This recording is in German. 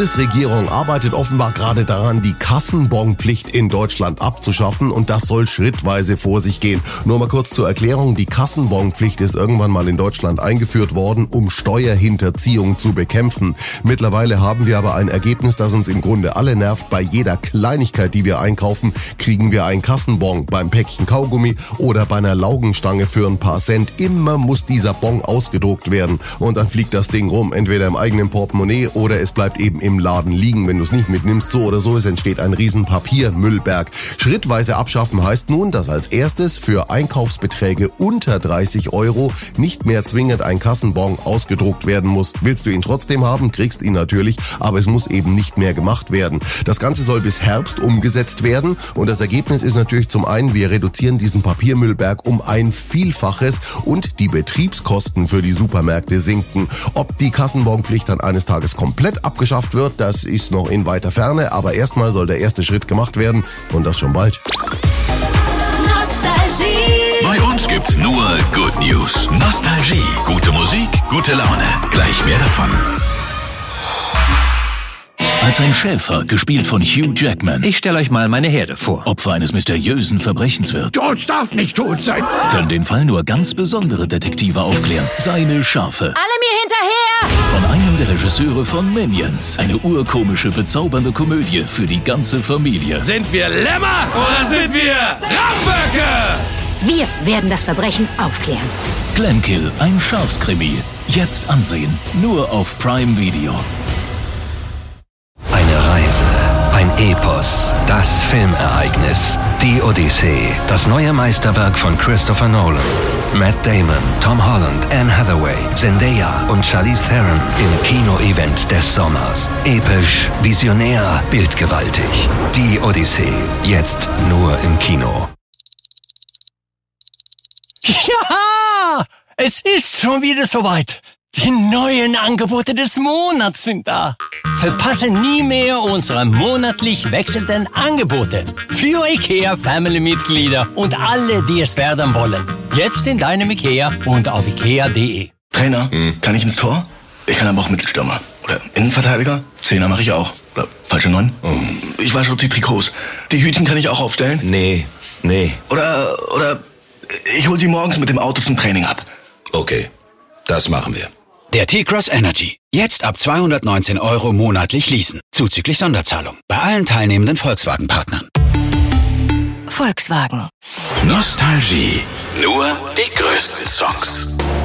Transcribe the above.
Bundesregierung arbeitet offenbar gerade daran, die Kassenbonpflicht in Deutschland abzuschaffen und das soll schrittweise vor sich gehen. Nur mal kurz zur Erklärung, die Kassenbonpflicht ist irgendwann mal in Deutschland eingeführt worden, um Steuerhinterziehung zu bekämpfen. Mittlerweile haben wir aber ein Ergebnis, das uns im Grunde alle nervt. Bei jeder Kleinigkeit, die wir einkaufen, kriegen wir einen Kassenbon. Beim Päckchen Kaugummi oder bei einer Laugenstange für ein paar Cent. Immer muss dieser Bon ausgedruckt werden und dann fliegt das Ding rum, entweder im eigenen Portemonnaie oder es bleibt eben im Laden liegen, wenn du es nicht mitnimmst. So oder so, es entsteht ein riesen Papiermüllberg. Schrittweise abschaffen heißt nun, dass als erstes für Einkaufsbeträge unter 30 Euro nicht mehr zwingend ein Kassenbon ausgedruckt werden muss. Willst du ihn trotzdem haben, kriegst ihn natürlich, aber es muss eben nicht mehr gemacht werden. Das Ganze soll bis Herbst umgesetzt werden und das Ergebnis ist natürlich zum einen, wir reduzieren diesen Papiermüllberg um ein Vielfaches und die Betriebskosten für die Supermärkte sinken. Ob die Kassenbonpflicht dann eines Tages komplett abgeschafft wird, das ist noch in weiter Ferne, aber erstmal soll der erste Schritt gemacht werden und das schon bald. Bei uns gibt's nur Good News. Nostalgie, gute Musik, gute Laune. Gleich mehr davon. Als ein Schäfer, gespielt von Hugh Jackman, Ich stelle euch mal meine Herde vor. Opfer eines mysteriösen Verbrechens wird, George darf nicht tot sein. können den Fall nur ganz besondere Detektive aufklären. Seine Schafe. Alle mir hinterher! Von einem der Regisseure von Minions. Eine urkomische, bezaubernde Komödie für die ganze Familie. Sind wir Lämmer oder sind wir Ramböcke? Wir werden das Verbrechen aufklären. Glenkill, ein Schafskrimi. Jetzt ansehen. Nur auf Prime Video. Eine Reise, ein Epos, das Filmereignis. Die Odyssee, das neue Meisterwerk von Christopher Nolan. Matt Damon, Tom Holland, Anne Hathaway, Zendaya und Charlize Theron im Kino-Event des Sommers. Episch, visionär, bildgewaltig. Die Odyssee, jetzt nur im Kino. Ja, es ist schon wieder soweit. Die neuen Angebote des Monats sind da. Verpasse nie mehr unsere monatlich wechselnden Angebote für IKEA-Family-Mitglieder und alle, die es werden wollen. Jetzt in deinem IKEA und auf ikea.de. Trainer, kann ich ins Tor? Ich kann aber auch Mittelstürmer. Oder Innenverteidiger? Zehner mache ich auch. Oder falsche 9? Ich wasche auch die Trikots. Die Hütchen kann ich auch aufstellen? Nee. Oder ich hol sie morgens mit dem Auto zum Training ab. Okay, das machen wir. Der T-Cross Energy. Jetzt ab 219 € monatlich leasen. Zuzüglich Sonderzahlung. Bei allen teilnehmenden Volkswagen-Partnern. Volkswagen. Nostalgie. Nur die größten Songs.